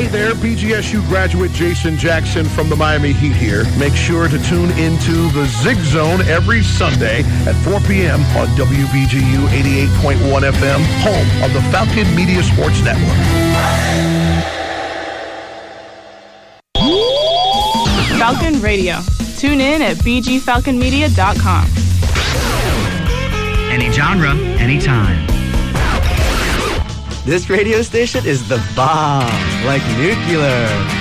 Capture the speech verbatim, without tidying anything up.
Hey there, B G S U graduate Jason Jackson from the Miami Heat here. Make sure to tune into the Zig Zone every Sunday at four p.m. on W B G U eighty-eight point one F M, home of the Falcon Media Sports Network. Falcon Radio. Tune in at b g falcon media dot com. Any genre, anytime. This radio station is the bomb, like nuclear.